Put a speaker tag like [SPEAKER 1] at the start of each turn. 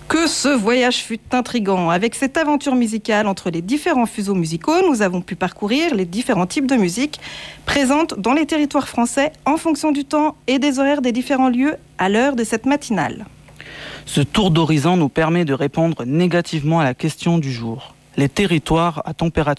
[SPEAKER 1] Que ce voyage fut intrigant. Avec cette aventure musicale entre les différents fuseaux musicaux, nous avons pu parcourir les différents types de musique présentes dans les territoires français en fonction du temps et des horaires des différents lieux à l'heure de cette matinale.
[SPEAKER 2] Ce tour d'horizon nous permet de répondre négativement à la question du jour. Les territoires à température